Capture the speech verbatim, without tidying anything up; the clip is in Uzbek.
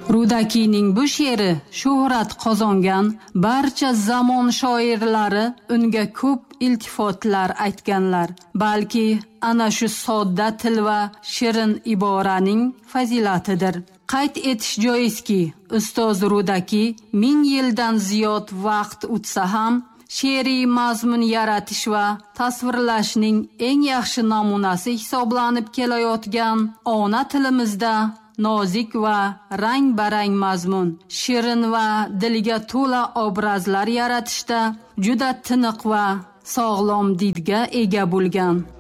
Rudakining bu she'ri shuhrat qozongan, barcha zamon shoirlari unga ko'p iltifotlar aytganlar. Balki ana shu sodda til va shirin iboraning fazilatidir. Qayd etish joizki, ustoz Rudaki ming yildan ziyod vaqt o'tsa ham she'riy mazmun yaratish va tasvirlashning eng yaxshi namunasi hisoblanib kelayotgan ona tilimizda nozik va rang-barang mazmun, shirin va dilga to'la obrazlar yaratishda juda tiniq va sog'lom didga ega bo'lgan.